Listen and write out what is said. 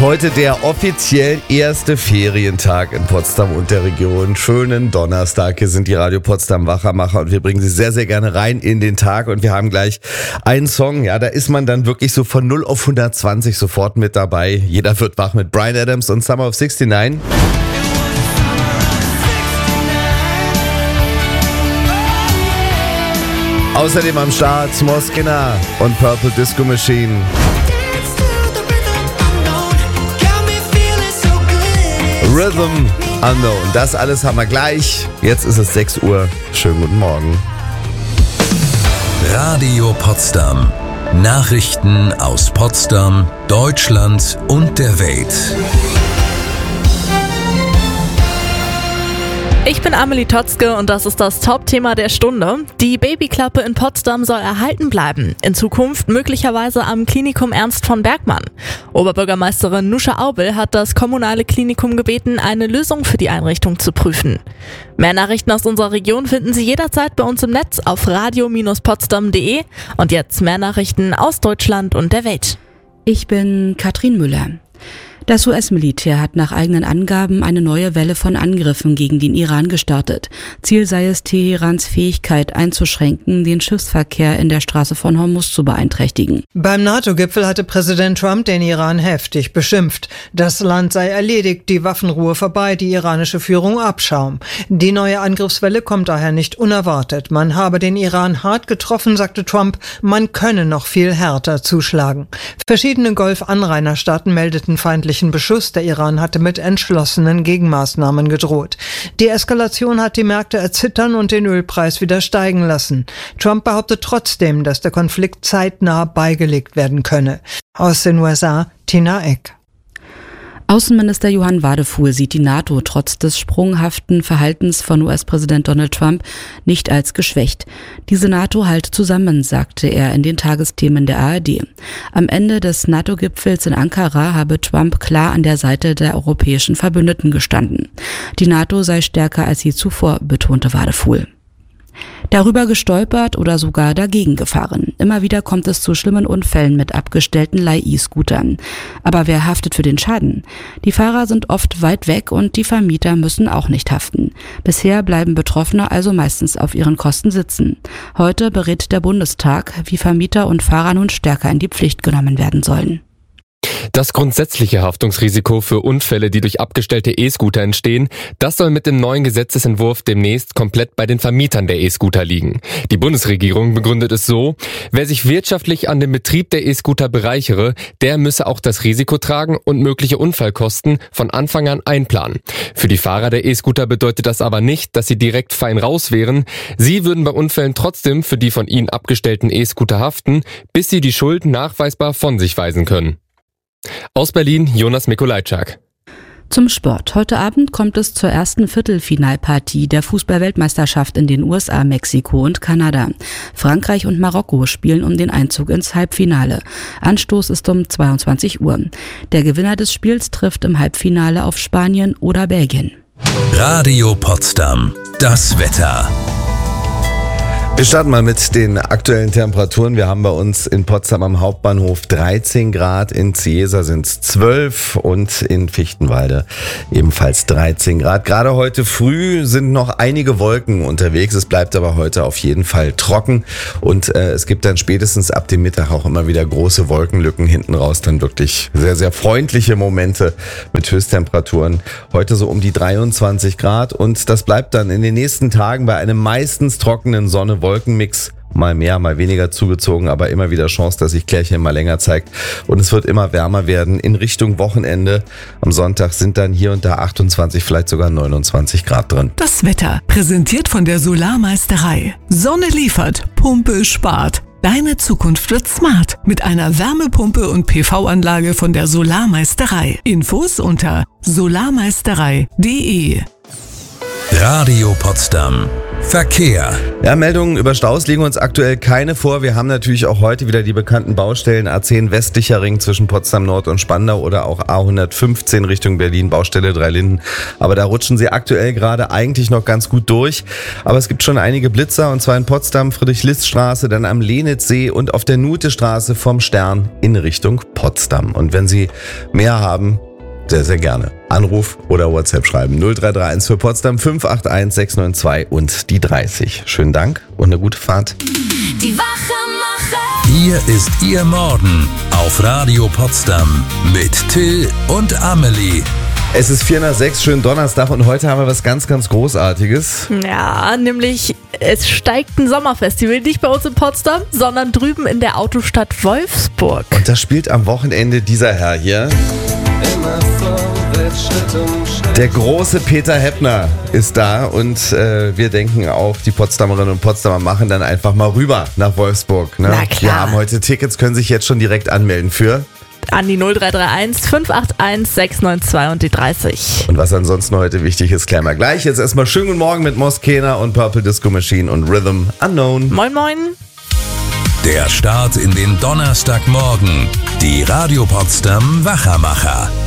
heute der offiziell erste Ferientag in Potsdam und der Region. Schönen Donnerstag. Hier sind die Radio Potsdam Wachermacher und wir bringen Sie sehr, sehr gerne rein in den Tag. Und wir haben gleich einen Song, ja, da ist man dann wirklich so von 0 auf 120 sofort mit dabei. Jeder wird wach mit Bryan Adams und Summer of 69. Außerdem am Start Skinner und Purple Disco Machine. Rhythm Unknown. Das alles haben wir gleich. Jetzt ist es 6 Uhr. Schönen guten Morgen. Radio Potsdam. Nachrichten aus Potsdam, Deutschland und der Welt. Ich bin Amelie Totzke und das ist das Top-Thema der Stunde. Die Babyklappe in Potsdam soll erhalten bleiben. In Zukunft möglicherweise am Klinikum Ernst von Bergmann. Oberbürgermeisterin Nusche Aubel hat das kommunale Klinikum gebeten, eine Lösung für die Einrichtung zu prüfen. Mehr Nachrichten aus unserer Region finden Sie jederzeit bei uns im Netz auf radio-potsdam.de. Und jetzt mehr Nachrichten aus Deutschland und der Welt. Ich bin Katrin Müller. Das US-Militär hat nach eigenen Angaben eine neue Welle von Angriffen gegen den Iran gestartet. Ziel sei es, Teherans Fähigkeit einzuschränken, den Schiffsverkehr in der Straße von Hormuz zu beeinträchtigen. Beim NATO-Gipfel hatte Präsident Trump den Iran heftig beschimpft. Das Land sei erledigt, die Waffenruhe vorbei, die iranische Führung Abschaum. Die neue Angriffswelle kommt daher nicht unerwartet. Man habe den Iran hart getroffen, sagte Trump, man könne noch viel härter zuschlagen. Verschiedene Golf-Anrainerstaaten meldeten feindliche Beschuss. Der Iran hatte mit entschlossenen Gegenmaßnahmen gedroht. Die Eskalation hat die Märkte erzittern und den Ölpreis wieder steigen lassen. Trump behauptet trotzdem, dass der Konflikt zeitnah beigelegt werden könne. Aus den USA, Tina Eck. Außenminister Johann Wadefuhl sieht die NATO trotz des sprunghaften Verhaltens von US-Präsident Donald Trump nicht als geschwächt. Diese NATO halte zusammen, sagte er in den Tagesthemen der ARD. Am Ende des NATO-Gipfels in Ankara habe Trump klar an der Seite der europäischen Verbündeten gestanden. Die NATO sei stärker als je zuvor, betonte Wadefuhl. Darüber gestolpert oder sogar dagegen gefahren. Immer wieder kommt es zu schlimmen Unfällen mit abgestellten Leih-E-Scootern. Aber wer haftet für den Schaden? Die Fahrer sind oft weit weg und die Vermieter müssen auch nicht haften. Bisher bleiben Betroffene also meistens auf ihren Kosten sitzen. Heute berät der Bundestag, wie Vermieter und Fahrer nun stärker in die Pflicht genommen werden sollen. Das grundsätzliche Haftungsrisiko für Unfälle, die durch abgestellte E-Scooter entstehen, das soll mit dem neuen Gesetzesentwurf demnächst komplett bei den Vermietern der E-Scooter liegen. Die Bundesregierung begründet es so: Wer sich wirtschaftlich an dem Betrieb der E-Scooter bereichere, der müsse auch das Risiko tragen und mögliche Unfallkosten von Anfang an einplanen. Für die Fahrer der E-Scooter bedeutet das aber nicht, dass sie direkt fein raus wären. Sie würden bei Unfällen trotzdem für die von ihnen abgestellten E-Scooter haften, bis sie die Schuld nachweisbar von sich weisen können. Aus Berlin, Jonas Mikolajczak. Zum Sport. Heute Abend kommt es zur ersten Viertelfinalpartie der Fußball-Weltmeisterschaft in den USA, Mexiko und Kanada. Frankreich und Marokko spielen um den Einzug ins Halbfinale. Anstoß ist um 22 Uhr. Der Gewinner des Spiels trifft im Halbfinale auf Spanien oder Belgien. Radio Potsdam. Das Wetter. Wir starten mal mit den aktuellen Temperaturen. Wir haben bei uns in Potsdam am Hauptbahnhof 13 Grad, in Ziesa sind es 12 und in Fichtenwalde ebenfalls 13 Grad. Gerade heute früh sind noch einige Wolken unterwegs. Es bleibt aber heute auf jeden Fall trocken und es gibt dann spätestens ab dem Mittag auch immer wieder große Wolkenlücken. Hinten raus dann wirklich sehr, sehr freundliche Momente mit Höchsttemperaturen. Heute so um die 23 Grad und das bleibt dann in den nächsten Tagen bei einem meistens trockenen Sonne-Wolkenmix. Mal mehr, mal weniger zugezogen, aber immer wieder Chance, dass sich Klärchen mal länger zeigt. Und es wird immer wärmer werden in Richtung Wochenende. Am Sonntag sind dann hier und da 28, vielleicht sogar 29 Grad drin. Das Wetter, präsentiert von der Solarmeisterei. Sonne liefert, Pumpe spart. Deine Zukunft wird smart mit einer Wärmepumpe und PV-Anlage von der Solarmeisterei. Infos unter solarmeisterei.de. Radio Potsdam. Verkehr. Ja, Meldungen über Staus liegen uns aktuell keine vor. Wir haben natürlich auch heute wieder die bekannten Baustellen A10 westlicher Ring zwischen Potsdam Nord und Spandau oder auch A115 Richtung Berlin, Baustelle Dreilinden. Aber da rutschen sie aktuell gerade eigentlich noch ganz gut durch. Aber es gibt schon einige Blitzer, und zwar in Potsdam, Friedrich-List-Straße, dann am Lenitzsee und auf der Nutestraße vom Stern in Richtung Potsdam. Und wenn Sie mehr haben, sehr, sehr gerne. Anruf oder WhatsApp schreiben. 0331 für Potsdam 581 692 und die 30. Schönen Dank und eine gute Fahrt. Die Wachemacher. Hier ist Ihr Morgen auf Radio Potsdam mit Till und Amelie. Es ist 4:06, schönen Donnerstag, und heute haben wir was ganz, ganz Großartiges. Ja, nämlich es steigt ein Sommerfestival, nicht bei uns in Potsdam, sondern drüben in der Autostadt Wolfsburg. Und da spielt am Wochenende dieser Herr hier. Der große Peter Heppner ist da, und wir denken auch, die Potsdamerinnen und Potsdamer machen dann einfach mal rüber nach Wolfsburg. Ne? Na klar. Wir haben heute Tickets, können sich jetzt schon direkt anmelden für. An die 0331 581 692 und die 30. Und was ansonsten heute wichtig ist, klären wir gleich. Jetzt erstmal schönen guten Morgen mit Moskena und Purple Disco Machine und Rhythm Unknown. Moin moin. Der Start in den Donnerstagmorgen. Die Radio Potsdam Wachamacher.